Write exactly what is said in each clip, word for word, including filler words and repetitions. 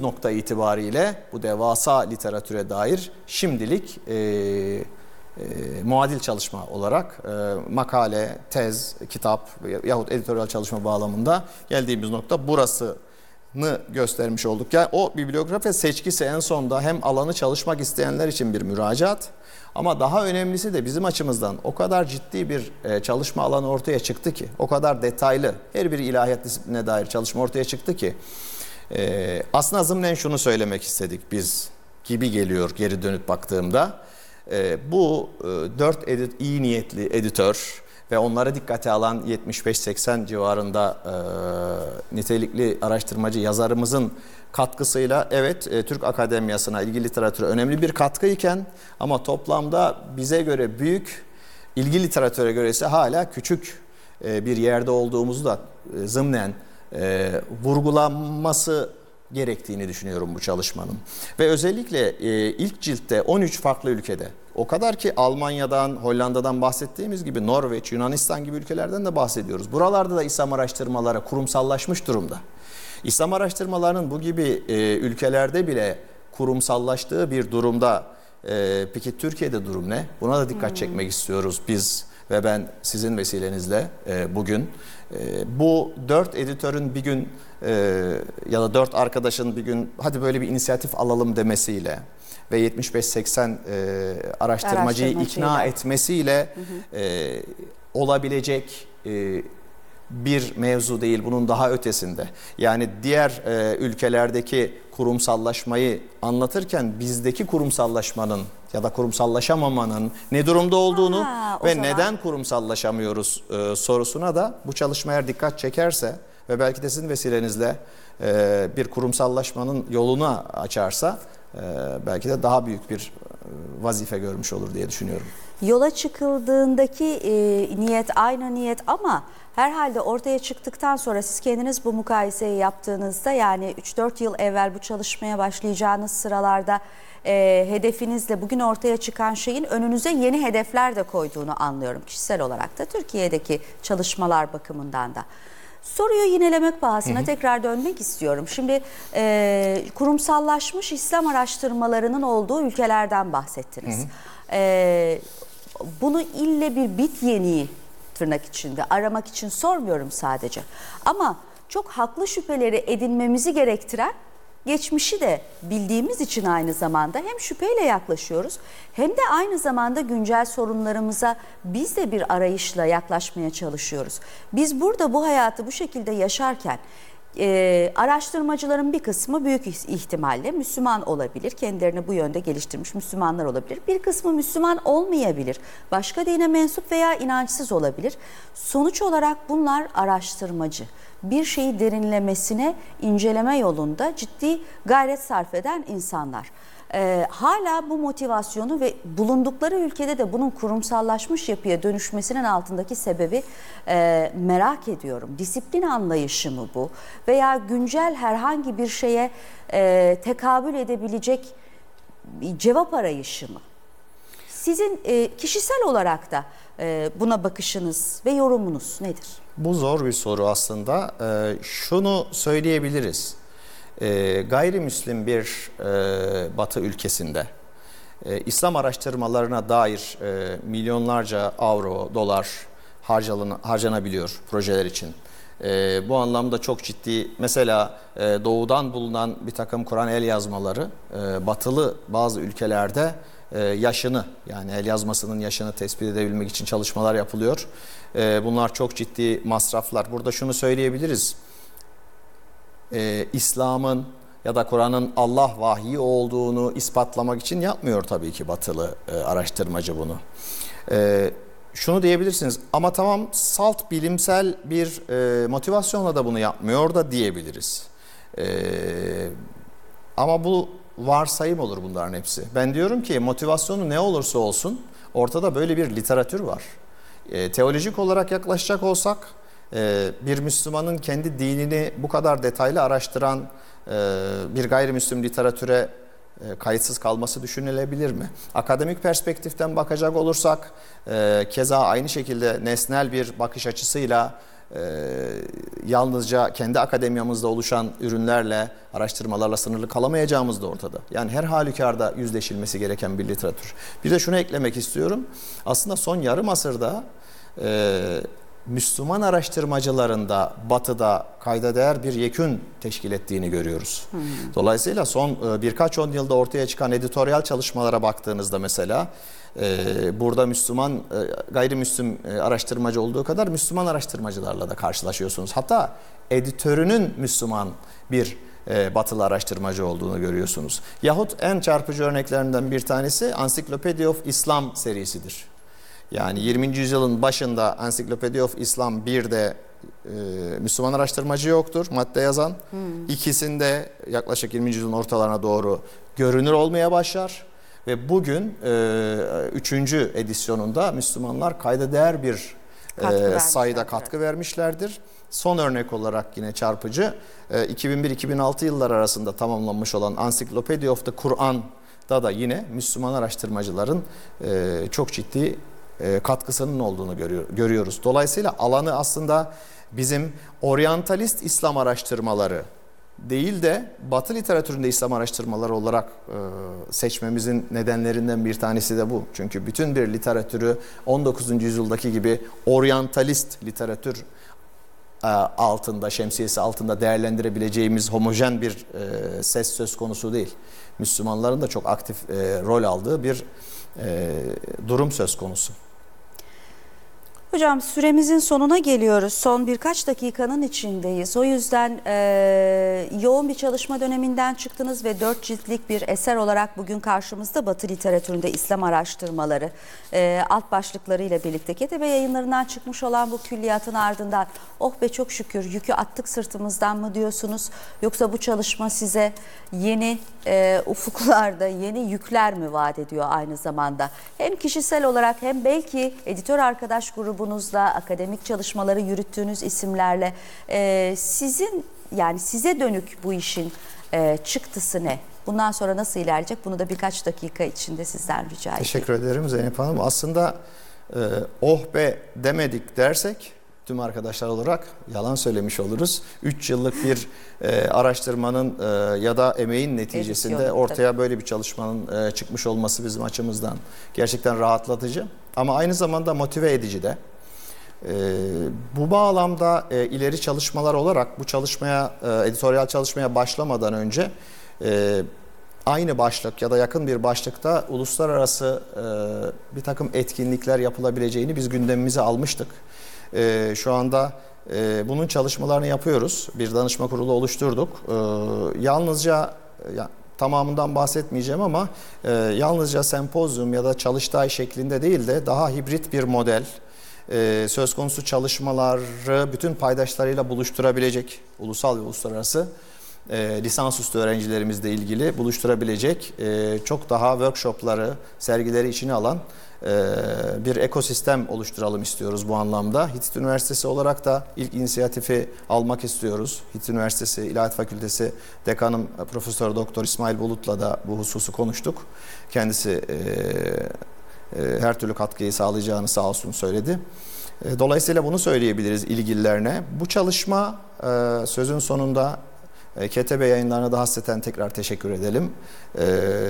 nokta itibariyle bu devasa literatüre dair şimdilik e, e, muadil çalışma olarak e, makale, tez, kitap yahut editoryal çalışma bağlamında geldiğimiz nokta burası göstermiş olduk. Yani o bibliografi seçkisi en sonda hem alanı çalışmak isteyenler için bir müracaat ama daha önemlisi de bizim açımızdan o kadar ciddi bir çalışma alanı ortaya çıktı ki, o kadar detaylı her bir ilahiyat disipline dair çalışma ortaya çıktı ki aslında zımnen şunu söylemek istedik biz gibi geliyor geri dönüp baktığımda. Bu dört edit, iyi niyetli editör ve onlara dikkate alan yetmiş beş seksen civarında e, nitelikli araştırmacı yazarımızın katkısıyla evet e, Türk Akademiyası'na, ilgi literatüre önemli bir katkıyken ama toplamda bize göre büyük, ilgi literatüre göre ise hala küçük e, bir yerde olduğumuzu da e, zımnen e, vurgulanması gerektiğini düşünüyorum bu çalışmanın. Ve özellikle e, ilk ciltte on üç farklı ülkede, o kadar ki Almanya'dan, Hollanda'dan bahsettiğimiz gibi Norveç, Yunanistan gibi ülkelerden de bahsediyoruz. Buralarda da İslam araştırmaları kurumsallaşmış durumda. İslam araştırmalarının bu gibi e, ülkelerde bile kurumsallaştığı bir durumda e, peki Türkiye'de durum ne? Buna da dikkat hmm. çekmek istiyoruz biz ve ben sizin vesilenizle e, bugün. E, bu dört editörün bir gün e, ya da dört arkadaşın bir gün hadi böyle bir inisiyatif alalım demesiyle ve yetmiş beş seksen e, araştırmacıyı ikna etmesiyle hı hı. E, olabilecek e, bir mevzu değil, bunun daha ötesinde. Yani diğer e, ülkelerdeki kurumsallaşmayı anlatırken bizdeki kurumsallaşmanın ya da kurumsallaşamamanın ne durumda olduğunu Aha, ve zaman... neden kurumsallaşamıyoruz e, sorusuna da bu çalışma eğer dikkat çekerse ve belki de sizin vesilenizle e, bir kurumsallaşmanın yolunu açarsa e, belki de daha büyük bir vazife görmüş olur diye düşünüyorum. Yola çıkıldığındaki e, niyet aynı niyet ama herhalde ortaya çıktıktan sonra siz kendiniz bu mukayeseyi yaptığınızda yani üç dört yıl evvel bu çalışmaya başlayacağınız sıralarda e, hedefinizle bugün ortaya çıkan şeyin önünüze yeni hedefler de koyduğunu anlıyorum kişisel olarak da Türkiye'deki çalışmalar bakımından da. Soruyu yinelemek pahasına hı hı. tekrar dönmek istiyorum. Şimdi e, kurumsallaşmış İslam araştırmalarının olduğu ülkelerden bahsettiniz. Hı hı. E, bunu ille bir bit yeniği tırnak içinde aramak için sormuyorum sadece. Ama çok haklı şüpheleri edinmemizi gerektiren geçmişi de bildiğimiz için aynı zamanda hem şüpheyle yaklaşıyoruz hem de aynı zamanda güncel sorunlarımıza biz de bir arayışla yaklaşmaya çalışıyoruz. Biz burada bu hayatı bu şekilde yaşarken e, araştırmacıların bir kısmı büyük ihtimalle Müslüman olabilir, kendilerini bu yönde geliştirmiş Müslümanlar olabilir. Bir kısmı Müslüman olmayabilir, başka dine mensup veya inançsız olabilir. Sonuç olarak bunlar araştırmacı. Bir şeyi derinlemesine inceleme yolunda ciddi gayret sarf eden insanlar. Ee, hala bu motivasyonu ve bulundukları ülkede de bunun kurumsallaşmış yapıya dönüşmesinin altındaki sebebi e, merak ediyorum. Disiplin anlayışı mı bu? Veya güncel herhangi bir şeye e, tekabül edebilecek cevap arayışı mı? Sizin e, kişisel olarak da e, buna bakışınız ve yorumunuz nedir? Bu zor bir soru aslında. Ee, şunu söyleyebiliriz. Ee, gayrimüslim bir e, Batı ülkesinde e, İslam araştırmalarına dair e, milyonlarca avro, dolar harcanabiliyor projeler için. E, bu anlamda çok ciddi, mesela e, doğudan bulunan bir takım Kur'an el yazmaları e, batılı bazı ülkelerde e, yaşını, yani el yazmasının yaşını tespit edebilmek için çalışmalar yapılıyor. E, bunlar çok ciddi masraflar. Burada şunu söyleyebiliriz. Ee, İslam'ın ya da Kur'an'ın Allah vahyi olduğunu ispatlamak için yapmıyor tabii ki batılı e, araştırmacı bunu. E, şunu diyebilirsiniz ama tamam salt bilimsel bir e, motivasyonla da bunu yapmıyor da diyebiliriz. E, ama bu varsayım olur bunların hepsi. Ben diyorum ki motivasyonu ne olursa olsun ortada böyle bir literatür var. E, teolojik olarak yaklaşacak olsak bir Müslümanın kendi dinini bu kadar detaylı araştıran bir gayrimüslim literatüre kayıtsız kalması düşünülebilir mi? Akademik perspektiften bakacak olursak keza aynı şekilde nesnel bir bakış açısıyla e, yalnızca kendi akademiyamızda oluşan ürünlerle, araştırmalarla sınırlı kalamayacağımız da ortada. Yani her halükarda yüzleşilmesi gereken bir literatür. Bir de şunu eklemek istiyorum. Aslında son yarım asırda e, Müslüman araştırmacıların da Batı'da kayda değer bir yekün teşkil ettiğini görüyoruz. Hmm. Dolayısıyla son birkaç on yılda ortaya çıkan editoryal çalışmalara baktığınızda mesela burada Müslüman, gayrimüslim araştırmacı olduğu kadar Müslüman araştırmacılarla da karşılaşıyorsunuz. Hatta editörünün Müslüman bir Batılı araştırmacı olduğunu görüyorsunuz. Yahut en çarpıcı örneklerinden bir tanesi Encyclopedia of Islam serisidir. Yani yirminci yüzyılın başında Encyclopedia of Islam birde e, Müslüman araştırmacı yoktur, madde yazan. Hmm. İkisinde yaklaşık yirminci yüzyılın ortalarına doğru görünür olmaya başlar. Ve bugün e, üçüncü edisyonunda Müslümanlar kayda değer bir e, sayıda katkı vermişlerdir. Son örnek olarak yine çarpıcı, e, iki bin bir iki bin altı yıllar arasında tamamlanmış olan Encyclopedia of the Quran'da da yine Müslüman araştırmacıların e, çok ciddi katkısının olduğunu görüyor, görüyoruz. Dolayısıyla alanı aslında bizim oryantalist İslam araştırmaları değil de Batı literatüründe İslam araştırmaları olarak e, seçmemizin nedenlerinden bir tanesi de bu. Çünkü bütün bir literatürü on dokuzuncu yüzyıldaki gibi oryantalist literatür e, altında, şemsiyesi altında değerlendirebileceğimiz homojen bir e, ses söz konusu değil. Müslümanların da çok aktif e, rol aldığı bir e, durum söz konusu. Hocam süremizin sonuna geliyoruz. Son birkaç dakikanın içindeyiz. O yüzden e, yoğun bir çalışma döneminden çıktınız ve dört ciltlik bir eser olarak bugün karşımızda Batı literatüründe İslam araştırmaları e, alt başlıklarıyla birlikte K T B yayınlarından çıkmış olan bu külliyatın ardından oh be çok şükür yükü attık sırtımızdan mı diyorsunuz? Yoksa bu çalışma size yeni e, ufuklarda yeni yükler mi vaat ediyor aynı zamanda? Hem kişisel olarak hem belki editör arkadaş grubu akademik çalışmaları yürüttüğünüz isimlerle e, sizin yani size dönük bu işin e, çıktısı ne? Bundan sonra nasıl ilerleyecek? Bunu da birkaç dakika içinde sizden rica edeyim. Teşekkür ederim Zeynep Hanım. Aslında e, oh be demedik dersek tüm arkadaşlar olarak yalan söylemiş oluruz. üç yıllık bir e, araştırmanın e, ya da emeğin neticesinde Edisyon, ortaya tabii. böyle bir çalışmanın e, çıkmış olması bizim açımızdan gerçekten rahatlatıcı. Ama aynı zamanda motive edici de. E, bu bağlamda e, ileri çalışmalar olarak bu çalışmaya, e, editoryal çalışmaya başlamadan önce e, aynı başlık ya da yakın bir başlıkta uluslararası e, bir takım etkinlikler yapılabileceğini biz gündemimize almıştık. E, şu anda e, bunun çalışmalarını yapıyoruz. Bir danışma kurulu oluşturduk. E, yalnızca ya, tamamından bahsetmeyeceğim ama e, yalnızca sempozyum ya da çalıştay şeklinde değil de daha hibrit bir model, e, söz konusu çalışmaları bütün paydaşlarıyla buluşturabilecek, ulusal ve uluslararası e, lisansüstü öğrencilerimizle ilgili buluşturabilecek e, çok daha workshopları, sergileri içine alan bir ekosistem oluşturalım istiyoruz bu anlamda. HİTİT Üniversitesi olarak da ilk inisiyatifi almak istiyoruz. HİTİT Üniversitesi İlahiyat Fakültesi Dekanım Profesör Doktor İsmail Bulut'la da bu hususu konuştuk. Kendisi e, e, her türlü katkıyı sağlayacağını sağ olsun söyledi. E, dolayısıyla bunu söyleyebiliriz ilgililerine. Bu çalışma e, sözün sonunda e, K T B yayınlarına da hasreten tekrar teşekkür edelim. E,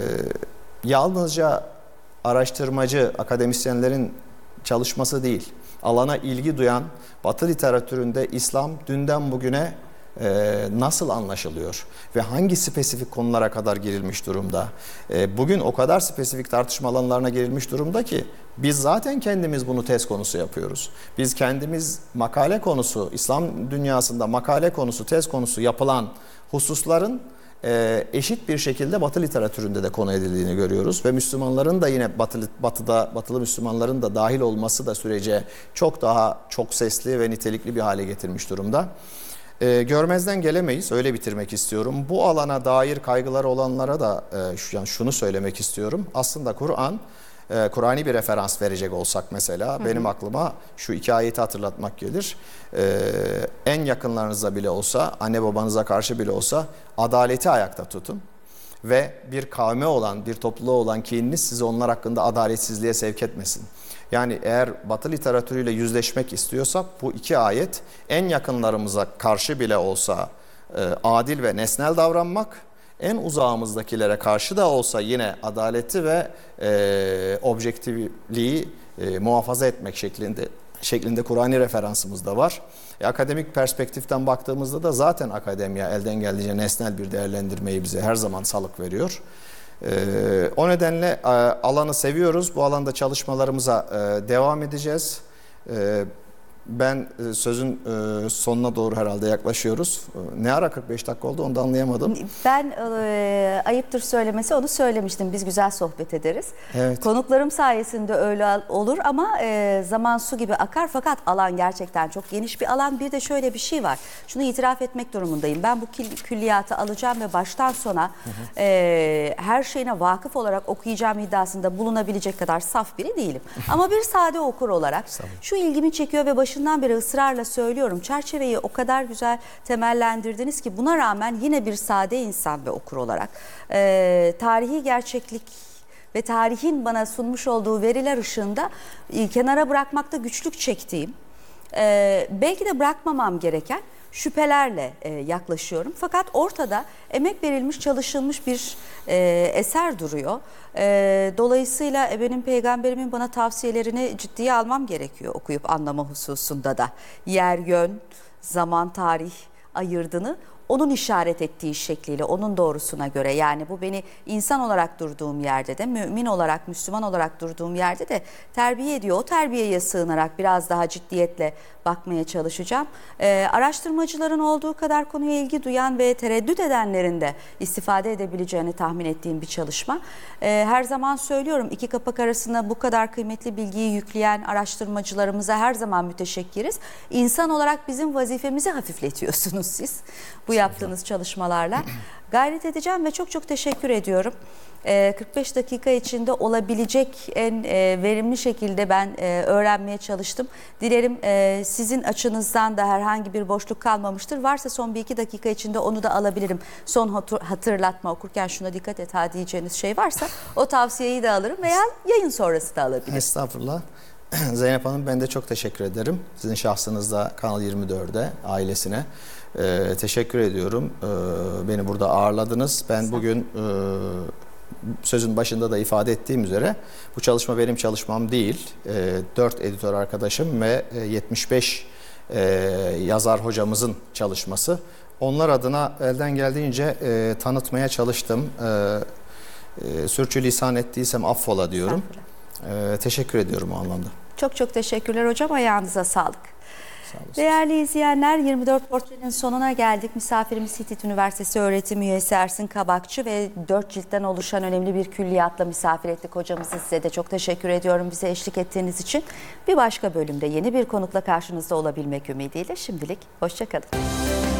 yalnızca araştırmacı, akademisyenlerin çalışması değil, alana ilgi duyan Batı literatüründe İslam dünden bugüne e, nasıl anlaşılıyor ve hangi spesifik konulara kadar girilmiş durumda? E, bugün o kadar spesifik tartışma alanlarına girilmiş durumda ki biz zaten kendimiz bunu tez konusu yapıyoruz. Biz kendimiz makale konusu, İslam dünyasında makale konusu, tez konusu yapılan hususların eşit bir şekilde Batı literatüründe de konu edildiğini görüyoruz ve Müslümanların da yine Batı, Batı'da Batılı Müslümanların da dahil olması da sürece çok daha çok sesli ve nitelikli bir hale getirmiş durumda. E, görmezden gelemeyiz. Öyle bitirmek istiyorum. Bu alana dair kaygıları olanlara da e, şu, yani şunu söylemek istiyorum. Aslında Kur'an, e, Kur'ani bir referans verecek olsak mesela, hı hı. benim aklıma şu iki ayeti hatırlatmak gelir. E, en yakınlarınıza bile olsa, anne babanıza karşı bile olsa adaleti ayakta tutun. ve bir kavme olan, bir topluluğa olan kininiz sizi onlar hakkında adaletsizliğe sevk etmesin. Yani eğer Batı literatürüyle yüzleşmek istiyorsak bu iki ayet en yakınlarımıza karşı bile olsa e, adil ve nesnel davranmak, en uzağımızdakilere karşı da olsa yine adaleti ve e, objektifliği e, muhafaza etmek şeklinde şeklinde Kur'an'ı referansımız da var. E, akademik perspektiften baktığımızda da zaten akademiya elden geldiğince nesnel bir değerlendirmeyi bize her zaman salık veriyor. E, o nedenle e, alanı seviyoruz. Bu alanda çalışmalarımıza e, devam edeceğiz. E, Ben sözün sonuna doğru herhalde yaklaşıyoruz. Ne ara kırk beş dakika oldu onu da anlayamadım. Ben e, ayıptır söylemesi onu söylemiştim. Biz güzel sohbet ederiz. Evet. Konuklarım sayesinde öyle olur ama e, zaman su gibi akar fakat alan gerçekten çok geniş bir alan. Bir de şöyle bir şey var. Şunu itiraf etmek durumundayım. Ben bu külliyatı alacağım ve baştan sona hı hı. E, her şeyine vakıf olarak okuyacağım iddiasında bulunabilecek kadar saf biri değilim. Ama bir sade okur olarak şu ilgimi çekiyor ve başından beri ısrarla söylüyorum. Çerçeveyi o kadar güzel temellendirdiniz ki buna rağmen yine bir sade insan ve okur olarak e, tarihi gerçeklik ve tarihin bana sunmuş olduğu veriler ışığında e, kenara bırakmakta güçlük çektiğim, e, belki de bırakmamam gereken şüphelerle e, yaklaşıyorum. Fakat ortada emek verilmiş, çalışılmış bir e, eser duruyor. E, dolayısıyla e, benim peygamberimin bana tavsiyelerini ciddiye almam gerekiyor okuyup anlama hususunda da. Yer, yön, zaman, tarih ayırdığını onun işaret ettiği şekliyle, onun doğrusuna göre, yani bu beni insan olarak durduğum yerde de, mümin olarak, Müslüman olarak durduğum yerde de terbiye ediyor. O terbiyeye sığınarak biraz daha ciddiyetle bakmaya çalışacağım. Ee, araştırmacıların olduğu kadar konuya ilgi duyan ve tereddüt edenlerin de istifade edebileceğini tahmin ettiğim bir çalışma. Ee, her zaman söylüyorum, iki kapak arasında bu kadar kıymetli bilgiyi yükleyen araştırmacılarımıza her zaman müteşekkiriz. İnsan olarak bizim vazifemizi hafifletiyorsunuz siz bu yaptığınız çalışmalarla. Gayret edeceğim ve çok çok teşekkür ediyorum. kırk beş dakika içinde olabilecek en verimli şekilde ben öğrenmeye çalıştım. Dilerim sizin açınızdan da herhangi bir boşluk kalmamıştır. Varsa son bir iki dakika içinde onu da alabilirim. Son hatırlatma, okurken şuna dikkat et ha diyeceğiniz şey varsa o tavsiyeyi de alırım veya yayın sonrası da alabilirim. Estağfurullah. Zeynep Hanım, ben de çok teşekkür ederim. Sizin şahsınızda Kanal yirmi dörde, ailesine e, teşekkür ediyorum. E, beni burada ağırladınız. Ben bugün e, sözün başında da ifade ettiğim üzere bu çalışma benim çalışmam değil. E, dört editör arkadaşım ve yetmiş beş e, yazar hocamızın çalışması. Onlar adına elden geldiğince e, tanıtmaya çalıştım. E, e, sürçülisan ettiysem affola diyorum. Ee, teşekkür ediyorum o anlamda. Çok çok teşekkürler hocam. Ayağınıza sağlık. Sağ Değerli izleyenler, yirmi dört Portre'nin sonuna geldik. Misafirimiz Hitit Üniversitesi öğretim üyesi Ersin Kabakçı ve dört ciltten oluşan önemli bir külliyatla misafir ettik hocamızı. Size de çok teşekkür ediyorum bize eşlik ettiğiniz için. Bir başka bölümde yeni bir konukla karşınızda olabilmek ümidiyle şimdilik hoşça kalın.